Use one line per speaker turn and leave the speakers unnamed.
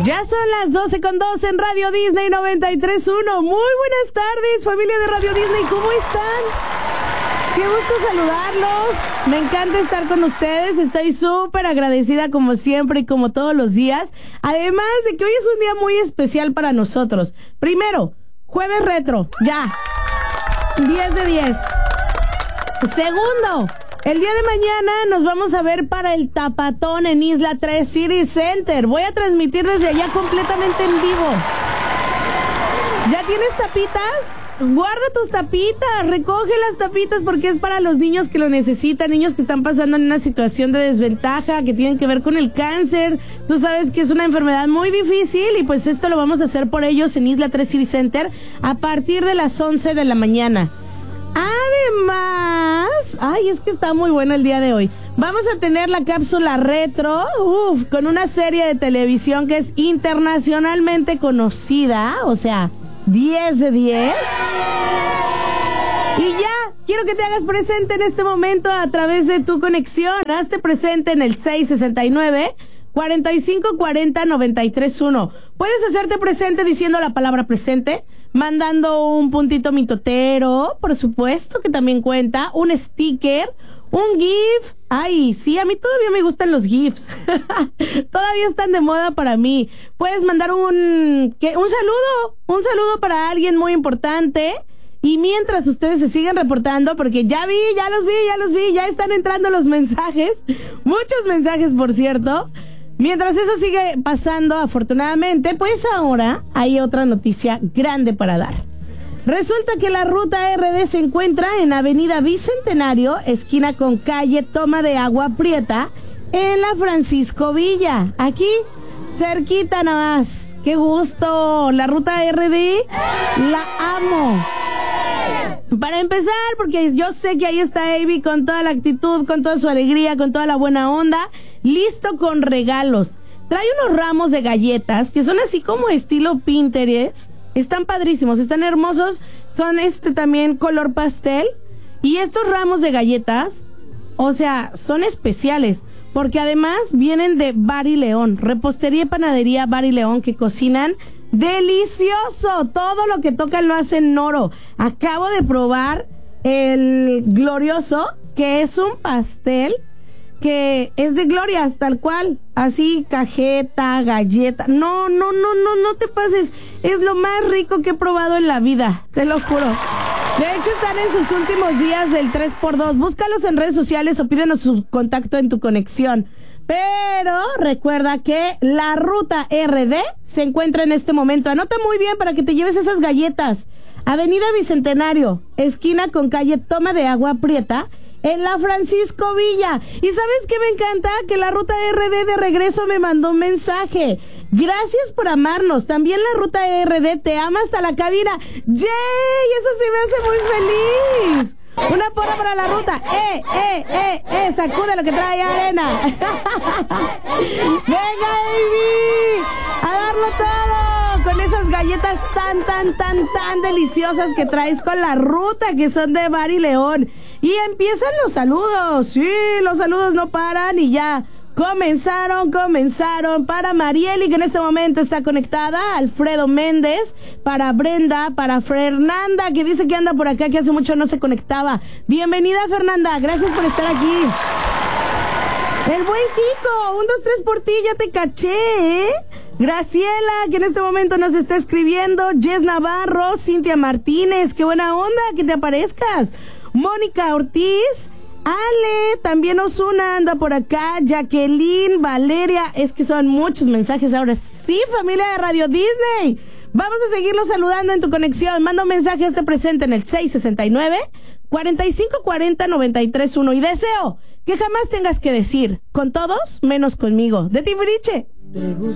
Ya son las 12:02 en Radio Disney 93.1. Muy buenas tardes, familia de Radio Disney, ¿cómo están? Qué gusto saludarlos. Me encanta estar con ustedes. Estoy súper agradecida como siempre y como todos los días. Además de que hoy es un día muy especial para nosotros. Primero, jueves retro, ya. 10 de 10. Segundo, el día de mañana nos vamos a ver para el Tapatón en Isla 3 City Center. Voy a transmitir desde allá completamente en vivo. ¿Ya tienes tapitas? Guarda tus tapitas, recoge las tapitas porque es para los niños que lo necesitan, niños que están pasando en una situación de desventaja, que tienen que ver con el cáncer. Tú sabes que es una enfermedad muy difícil y pues esto lo vamos a hacer por ellos en Isla 3 City Center a partir de las 11 de la mañana. Además, es que está muy bueno el día de hoy. Vamos a tener la cápsula retro, con una serie de televisión que es internacionalmente conocida, o sea, 10 de 10. Y ya, quiero que te hagas presente en este momento a través de tu conexión. Hazte presente en el 669-4540-931. Puedes hacerte presente diciendo la palabra presente, mandando un puntito mitotero, por supuesto, que también cuenta, un sticker, un GIF. Ay, sí, a mí todavía me gustan los GIFs. Todavía están de moda para mí. Puedes mandar un saludo para alguien muy importante. Y mientras ustedes se siguen reportando, porque ya los vi, ya están entrando los mensajes. Muchos mensajes, por cierto. Mientras eso sigue pasando, afortunadamente, pues ahora hay otra noticia grande para dar. Resulta que la ruta RD se encuentra en Avenida Bicentenario, esquina con calle Toma de Agua Prieta, en la Francisco Villa. Aquí, cerquita nada más. ¡Qué gusto! La ruta RD, la amo. Para empezar, porque yo sé que ahí está Avi con toda la actitud, con toda su alegría, con toda la buena onda, listo con regalos. Trae unos ramos de galletas que son así como estilo Pinterest. Están padrísimos, están hermosos, son también color pastel. Y estos ramos de galletas, o sea, son especiales, porque además vienen de Bar y León, repostería y panadería Bar y León, que cocinan delicioso. Todo lo que tocan lo hacen oro. Acabo de probar el glorioso, que es un pastel que es de glorias, tal cual, así, cajeta, galleta. No te pases, es lo más rico que he probado en la vida, te lo juro. De hecho, están en sus últimos días del 3x2. Búscalos en redes sociales o pídenos su contacto en tu conexión. Pero recuerda que la ruta RD se encuentra en este momento. Anota muy bien para que te lleves esas galletas. Avenida Bicentenario, esquina con calle Toma de Agua Prieta, en la Francisco Villa. ¿Y sabes qué me encanta? Que la ruta RD de regreso me mandó un mensaje. Gracias por amarnos. También la ruta RD te ama hasta la cabina. ¡Yay! Eso sí me hace muy feliz. Una porra para la ruta. Sacude lo que trae arena. Venga, Amy, a darlo todo con esas galletas tan deliciosas que traes con la ruta, que son de Bar y León. Y empiezan los saludos. Sí, los saludos no paran y ya comenzaron para Marieli, que en este momento está conectada, Alfredo Méndez, para Brenda, para Fernanda, que dice que anda por acá, que hace mucho no se conectaba. Bienvenida, Fernanda, gracias por estar aquí. El buen Kiko, 1, 2, 3 por ti, ya te caché, ¿eh? Graciela, que en este momento nos está escribiendo, Jess Navarro, Cintia Martínez, qué buena onda que te aparezcas. Mónica Ortiz, Ale, también Osuna anda por acá, Jacqueline, Valeria, es que son muchos mensajes ahora. Sí, familia de Radio Disney, vamos a seguirlos saludando en tu conexión. Manda un mensaje presente en el 669-4540-931 y deseo que jamás tengas que decir, con todos, menos conmigo, de Timbiriche.